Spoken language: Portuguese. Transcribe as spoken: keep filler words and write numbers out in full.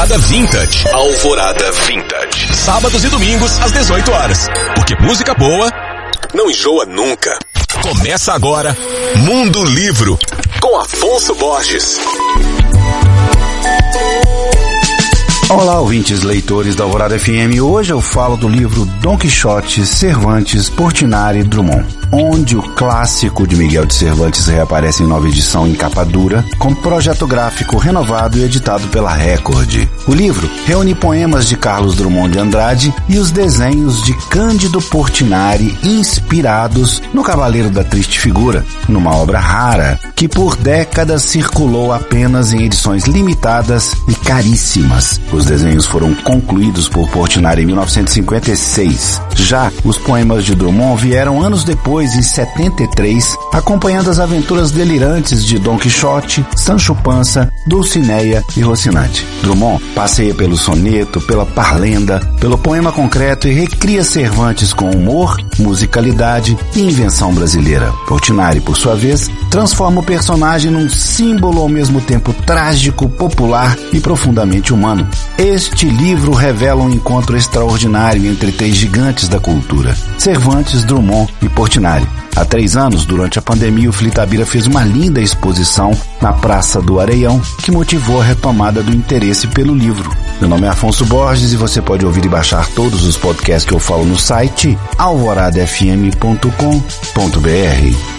Alvorada Vintage. Alvorada Vintage. Sábados e domingos às dezoito horas. Porque música boa não enjoa nunca. Começa agora Mundo Livro com Afonso Borges. Olá, ouvintes leitores da Alvorada F M. Hoje eu falo do livro Dom Quixote, Cervantes, Portinari e Drummond, onde o clássico de Miguel de Cervantes reaparece em nova edição em capa dura, com projeto gráfico renovado e editado pela Record. O livro reúne poemas de Carlos Drummond de Andrade e os desenhos de Cândido Portinari inspirados no Cavaleiro da Triste Figura, numa obra rara que por décadas circulou apenas em edições limitadas e caríssimas. Os desenhos foram concluídos por Portinari em mil novecentos e cinquenta e seis. Já os poemas de Drummond vieram anos depois, em setenta e três, acompanhando as aventuras delirantes de Dom Quixote, Sancho Panza, Dulcinea e Rocinante. Drummond passeia pelo soneto, pela parlenda, pelo poema concreto e recria Cervantes com humor, musicalidade e invenção brasileira. Portinari, por sua vez, transforma o personagem num símbolo ao mesmo tempo trágico, popular e profundamente humano. Este livro revela um encontro extraordinário entre três gigantes da cultura: Cervantes, Drummond e Portinari. Há três anos, durante a pandemia, o Flitabira fez uma linda exposição na Praça do Areião, que motivou a retomada do interesse pelo livro. Meu nome é Afonso Borges e você pode ouvir e baixar todos os podcasts que eu falo no site alvorada f m ponto com ponto b r.